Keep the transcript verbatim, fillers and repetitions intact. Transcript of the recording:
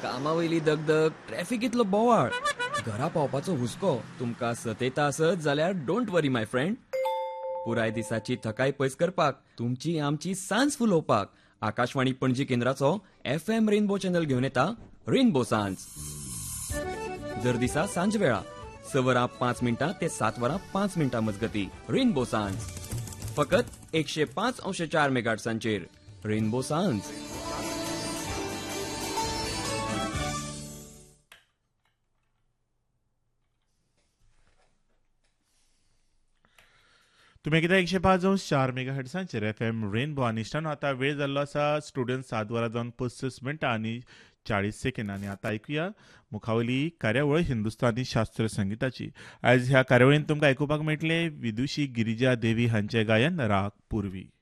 कामावयली दगदग, ट्रॅफिकीतलो बोवाळ, घरा पावपाचो हुस्को तुमकां सतयता आसत जाल्यार डोंट वरी माय फ्रेंड. पुराय दिसाची थकाय पयस करपाक, तुमची आमची सांज फुलोवपाक Akashvani Panaji केंद्राचो F M rainbow channel घेवन येता रेनबो सांज. दर दिसा सांज वेळा स वरां पांच मिनटां ते सात वरां पांच मिनटां मजगती रेनबो सांज. फकत एकशे पांच अंश चार मेगाहर्ट्झांचेर रेनबो सांज. तुम्ही कितें एकशे पांच अंश चार मेगा हर्ट्सांचेर एफ एम रेनबो आनी इश्टानो आतां वेळ जाल्लो आसा स्टुडियोंत सात वरां जावन पस्तीस मिनटां आनी चाळीस सेकंद. आनी आतां आयकुया मुखावली कार्यावळ हिंदुस्थानी शास्त्रीय संगीताची. आयज ह्या कार्यावळींत तुमकां आयकुपाक मेळटलें विदुशी गिरिजा देवी हांचें गायन राग पुर्वी.